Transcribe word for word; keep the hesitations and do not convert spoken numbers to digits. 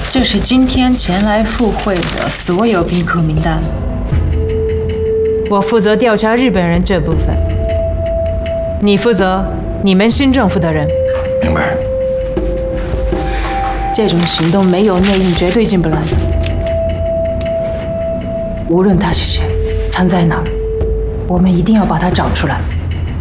这是今天前来赴会的所有宾客名单。我负责调查日本人这部分，你负责你们新政府的人。 明白。 这种行动没有内应，绝对进不来。无论他是谁，藏在哪儿，我们一定要把他找出来。